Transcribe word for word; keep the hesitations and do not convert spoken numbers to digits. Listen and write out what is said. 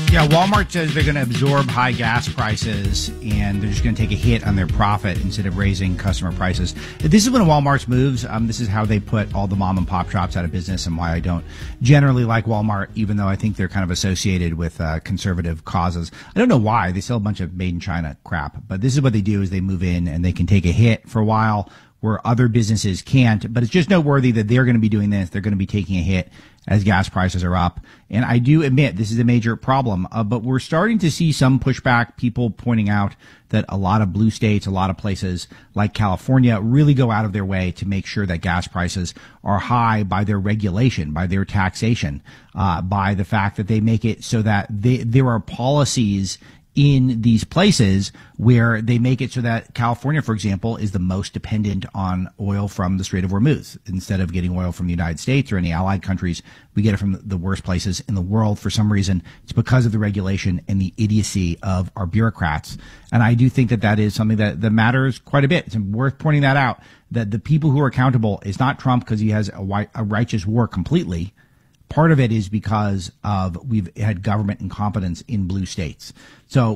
Yeah, Walmart says they're going to absorb high gas prices and they're just going to take a hit on their profit instead of raising customer prices. This is one of Walmart's moves. Um, this is how they put all the mom and pop shops out of business, and why I don't generally like Walmart, even though I think they're kind of associated with uh, conservative causes. I don't know why. They sell a bunch of made in China crap, but this is what they do: is they move in and they can take a hit for a while where other businesses can't. But it's just noteworthy that they're going to be doing this. They're going to be taking a hit as gas prices are up. And I do admit this is a major problem, uh, but we're starting to see some pushback, people pointing out that a lot of blue states, a lot of places like California really go out of their way to make sure that gas prices are high by their regulation, by their taxation, uh, by the fact that they make it so that they, there are policies in these places where they make it so that California, for example, is the most dependent on oil from the Strait of Hormuz. Instead of getting oil from the United States or any allied countries, we get it from the worst places in the world. For some reason, it's because of the regulation and the idiocy of our bureaucrats. And I do think that that is something that, that matters quite a bit. It's worth pointing that out, that the people who are accountable is not Trump because he has a, white, a righteous war completely. Part of it is because of we've had government incompetence in blue states. So